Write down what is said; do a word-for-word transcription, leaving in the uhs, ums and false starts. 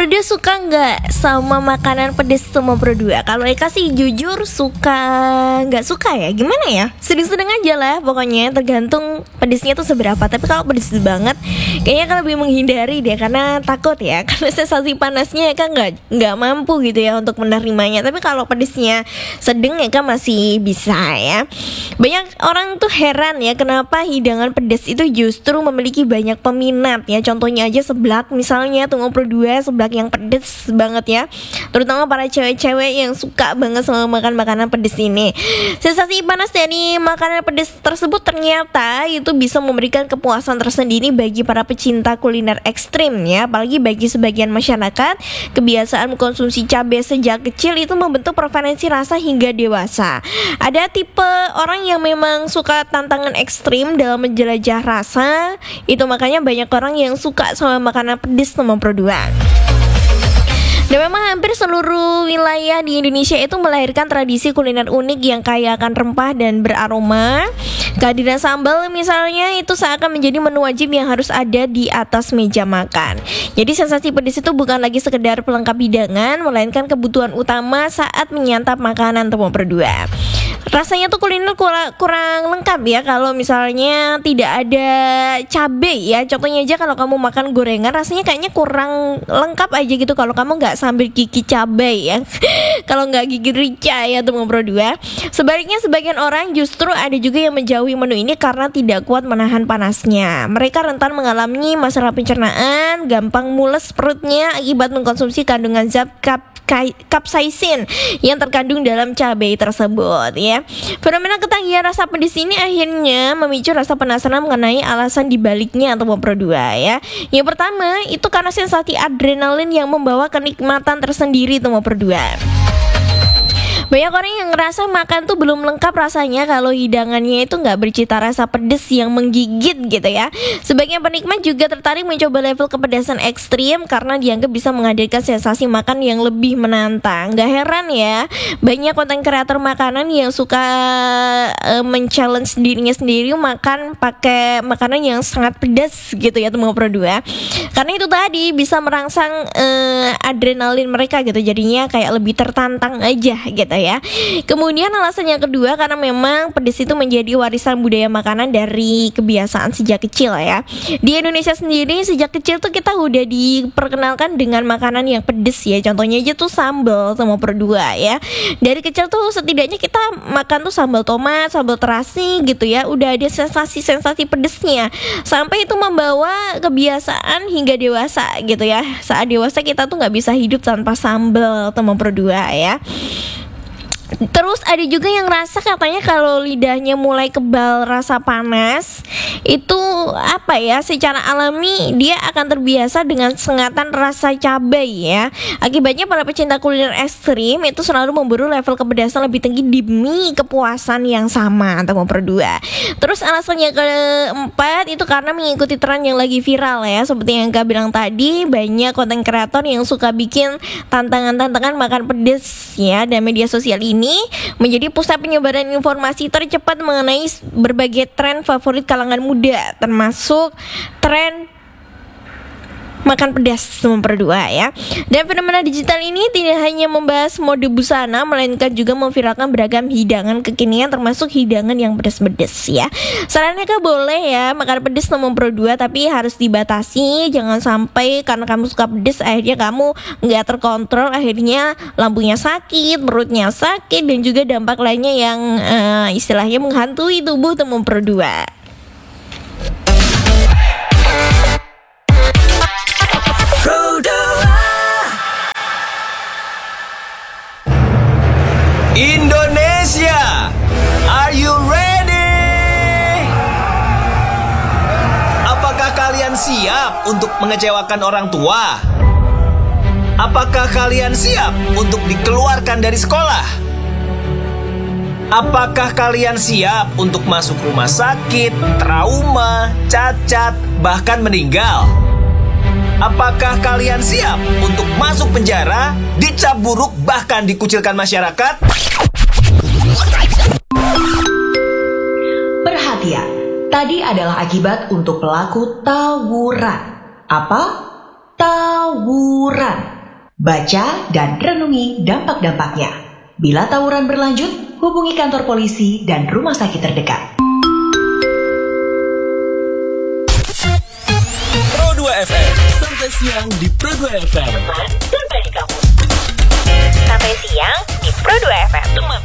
Udah suka nggak sama makanan pedes semua berdua? Kalau Eka sih jujur suka nggak suka ya, gimana ya? Sedang-sedang aja lah pokoknya, tergantung pedesnya tuh seberapa. Tapi kalau pedes banget, kayaknya Eka lebih menghindari deh karena takut ya, karena sensasi panasnya Eka nggak nggak mampu gitu ya untuk menerimanya. Tapi kalau pedesnya sedang Eka masih bisa ya. Banyak orang tuh heran ya kenapa hidangan pedes itu justru memiliki banyak peminat ya. Contohnya aja seblak misalnya, tunggu berdua seblak yang pedes banget ya, terutama para cewek-cewek yang suka banget sama makan makanan pedes ini. Sensasi panas dari makanan pedes tersebut ternyata itu bisa memberikan kepuasan tersendiri bagi para pecinta kuliner ekstrim ya. Apalagi bagi sebagian masyarakat, kebiasaan mengkonsumsi cabai sejak kecil itu membentuk preferensi rasa hingga dewasa. Ada tipe orang yang memang suka tantangan ekstrim dalam menjelajah rasa, itu makanya banyak orang yang suka sama makanan pedes nomor dua. Dan memang hampir seluruh wilayah di Indonesia itu melahirkan tradisi kuliner unik yang kaya akan rempah dan beraroma. Kehadiran sambal misalnya itu seakan menjadi menu wajib yang harus ada di atas meja makan. Jadi sensasi pedas itu bukan lagi sekedar pelengkap hidangan, melainkan kebutuhan utama saat menyantap makanan temu berdua. Rasanya tuh kuliner kurang, kurang lengkap ya kalau misalnya tidak ada cabai ya. Contohnya aja kalau kamu makan gorengan, rasanya kayaknya kurang lengkap aja gitu kalau kamu nggak sambil gigit cabai ya. Kalau nggak gigit rica ya temu berdua. Sebaliknya sebagian orang justru ada juga yang menjauhi menu ini karena tidak kuat menahan panasnya. Mereka rentan mengalami masalah pencernaan, gampang mules perutnya akibat mengkonsumsi kandungan zat kap kapsaisin yang terkandung dalam cabai tersebut ya. Fenomena ketagihan rasa pedas ini akhirnya memicu rasa penasaran mengenai alasan dibaliknya atau berdua ya. Yang pertama itu karena sensasi adrenalin yang membawa kenikmatan tersendiri atau berdua. Banyak orang yang ngerasa makan tuh belum lengkap rasanya kalau hidangannya itu nggak bercita rasa pedes yang menggigit gitu ya. Sebagian penikmat juga tertarik mencoba level kepedasan ekstrim karena dianggap bisa menghadirkan sensasi makan yang lebih menantang. Gak heran ya, banyak konten kreator makanan yang suka uh, men-challenge dirinya sendiri makan pakai makanan yang sangat pedas gitu ya teman berdua. Karena itu tadi bisa merangsang uh, adrenalin mereka gitu, jadinya kayak lebih tertantang aja gitu ya. Kemudian alasan yang kedua karena memang pedas itu menjadi warisan budaya makanan dari kebiasaan sejak kecil ya. Di Indonesia sendiri sejak kecil tuh kita udah diperkenalkan dengan makanan yang pedas ya. Contohnya aja tuh sambal sama berdua ya. Dari kecil tuh setidaknya kita makan tuh sambal tomat, sambal terasi gitu ya. Udah ada sensasi-sensasi pedesnya. Sampai itu membawa kebiasaan hingga dewasa gitu ya. Saat dewasa kita tuh nggak bisa hidup tanpa sambal sama berdua ya. Terus ada juga yang rasa katanya kalau lidahnya mulai kebal rasa panas itu apa ya, secara alami dia akan terbiasa dengan sengatan rasa cabai ya. Akibatnya para pecinta kuliner ekstrim itu selalu memburu level kepedasan lebih tinggi demi kepuasan yang sama atau berdua. Terus alasan yang keempat itu karena mengikuti tren yang lagi viral ya. Seperti yang Kak bilang tadi, banyak konten kreator yang suka bikin tantangan-tantangan makan pedas ya, dan media sosial ini ini menjadi pusat penyebaran informasi tercepat mengenai berbagai tren favorit kalangan muda, termasuk tren makan pedas nomor berdua ya. Dan fenomena digital ini tidak hanya membahas mode busana, melainkan juga memviralkan beragam hidangan kekinian termasuk hidangan yang pedas-pedas ya. Sarannya Kak boleh ya makan pedas nomor berdua, tapi harus dibatasi. Jangan sampai karena kamu suka pedas akhirnya kamu nggak terkontrol, akhirnya lambungnya sakit, perutnya sakit, dan juga dampak lainnya yang uh, istilahnya menghantui tubuh nomor berdua. Indonesia, are you ready? Apakah kalian siap untuk mengecewakan orang tua? Apakah kalian siap untuk dikeluarkan dari sekolah? Apakah kalian siap untuk masuk rumah sakit, trauma, cacat, bahkan meninggal? Apakah kalian siap untuk masuk penjara, dicap buruk, bahkan dikucilkan masyarakat? Perhatian, tadi adalah akibat untuk pelaku tawuran. Apa? Tawuran. Baca dan renungi dampak-dampaknya. Bila tawuran berlanjut, hubungi kantor polisi dan rumah sakit terdekat. Pro dua F M, sampai siang di Pro dua F M. Teman berbagi kamu. Sampai siang di Pro dua F M. Teman